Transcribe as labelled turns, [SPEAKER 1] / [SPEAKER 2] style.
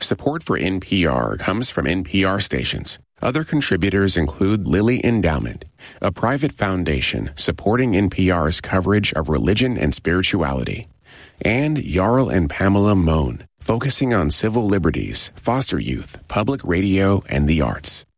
[SPEAKER 1] Support for NPR comes from NPR stations. Other contributors include Lilly Endowment, a private foundation supporting NPR's coverage of religion and spirituality, and Jarl and Pamela Mohn, focusing on civil liberties, foster youth, public radio, and the arts.